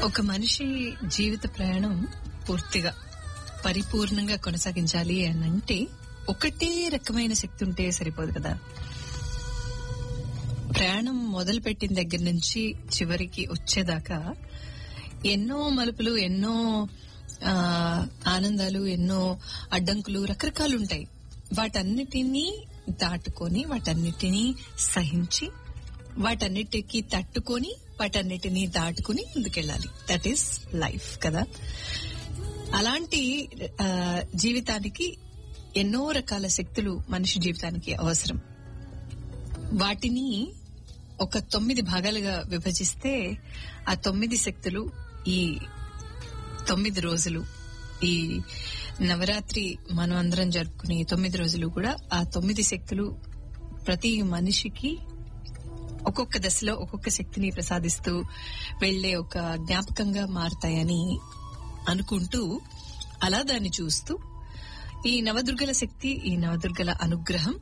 ఒక మనిషి జీవిత ప్రయాణం పూర్తిగా పరిపూర్ణంగా కొనసాగించాలి అని అంటే ఒకటే రకమైన శక్తి ఉంటే సరిపోదు కదా. ప్రయాణం మొదలు పెట్టిన దగ్గర నుంచి చివరికి వచ్చేదాకా ఎన్నో మలుపులు, ఎన్నో ఆనందాలు, ఎన్నో అడ్డంకులు రకరకాలు ఉంటాయి. వాటన్నిటినీ దాటుకొని, వాటన్నిటినీ సహించి, వాటన్నిటికీ తట్టుకొని, వాటన్నిటినీ దాటుకుని ముందుకెళ్ళాలి. దట్ ఈస్ లైఫ్ కదా. అలాంటి జీవితానికి ఎన్నో రకాల శక్తులు మనిషి జీవితానికి అవసరం. వాటిని ఒక 9 భాగాలుగా విభజిస్తే ఆ 9 శక్తులు ఈ 9 రోజులు, ఈ నవరాత్రి మనం అందరం జరుపుకునే 9 రోజులు కూడా ఆ 9 శక్తులు ప్రతి మనిషికి ఒక్కొక్క దశలో ఒక్కొక్క శక్తిని ప్రసాదిస్తూ వెళ్లే ఒక జ్ఞాపకంగా మారతాయని అనుకుంటూ, అలా దాన్ని చూస్తూ ఈ నవదుర్గల శక్తి, ఈ నవదుర్గల అనుగ్రహం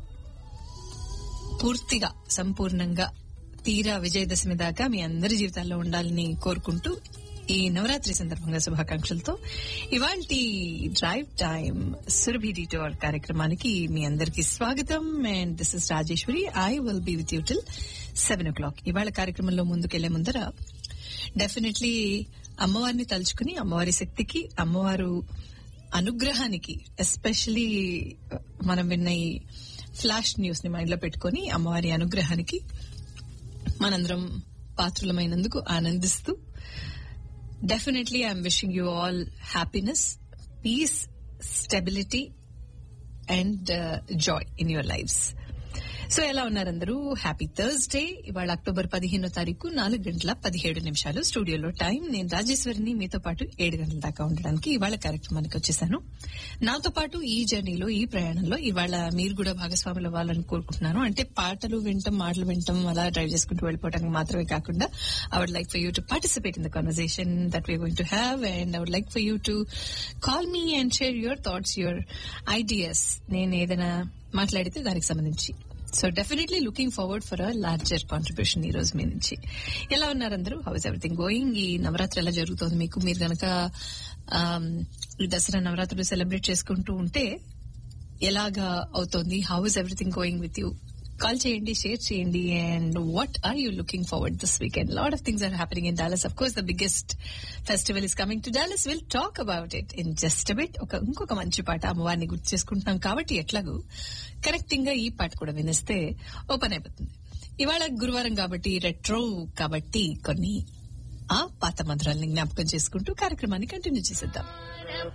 పూర్తిగా సంపూర్ణంగా తీరా విజయదశమి దాకా మీ అందరి జీవితాల్లో ఉండాలని కోరుకుంటూ ఈ నవరాత్రి సందర్భంగా శుభాకాంక్షలతో ఇవాల్టి డ్రైవ్ టైమ్ సురభి డిటోర్ కార్యక్రమానికి మీ అందరికీ స్వాగతం. And this is Rajeshwari. I will be with you till 7 o'clock. ఇవాళ కార్యక్రమంలో ముందుకెళ్లే ముందర డెఫినెట్లీ అమ్మవారిని తలుచుకుని, అమ్మవారి శక్తికి, అమ్మవారు అనుగ్రహానికి, ఎస్పెషలీ మనం విన్న ఈ ఫ్లాష్ న్యూస్ ని మైండ్ లో పెట్టుకుని అమ్మవారి అనుగ్రహానికి మనందరం పాత్రులమైనందుకు ఆనందిస్తూ, definitely I'm wishing you all happiness, piece, stability and Joy in your lifes. So ఎలా ఉన్నారు అందరూ? Happy Thursday. ఇవాళ అక్టోబర్ 15వ తారీఖు 4:17 స్టూడియోలో టైం. నేను రాజేశ్వరిని మీతో పాటు 7 గంటల దాకా ఉండడానికి ఇవాళ కార్యక్రమానికి వచ్చేసాను. నాతో పాటు ఈ జర్నీలో, ఈ ప్రయాణంలో ఇవాళ మీరు కూడా భాగస్వాములు అవ్వాలని కోరుకుంటున్నాను. అంటే పాటలు వింటాం, మాటలు వింటాం, అలా డ్రైవ్ చేసుకుంటూ వెళ్ళిపోవడానికి మాత్రమే కాకుండా I would like for you to participate in the conversation that we're going to have, and I would like for you to call me and share your thoughts, your ideas. నేను ఏదైనా మాట్లాడితే దానికి సంబంధించి. So definitely looking forward for a larger contribution ఈ రోజు మీ నుంచి. ఎలా ఉన్నారు అందరూ? How is everything going? ఈ నవరాత్రి ఎలా జరుగుతోంది మీకు? మీరు గనక ఈ దసరా నవరాత్రులు సెలబ్రేట్ చేసుకుంటూ ఉంటే ఎలాగా అవుతోంది? How is everything going with you? Call చేయండి, షేర్ చేయండి. And what are you looking forward this weekend? Lot of things are happening in Dallas. Of course the biggest festival is coming to Dallas. Will talk about it in just a bit. ఇంకొక మంచి పాట, అమ్మవారిని గుర్తు చేసుకుంటున్నాం కాబట్టి ఎట్లాగూ correcting గా ఈ పాట కూడా వినిస్తే ఓపెన్ అయిపోతుంది. ఇవాళ గురువారం కాబట్టి, రెట్రో కాబట్టి కొన్ని ఆ పాత మధురాల్ని జ్ఞాపకం చేసుకుంటూ కార్యక్రమాన్ని కంటిన్యూ చేసేద్దాం.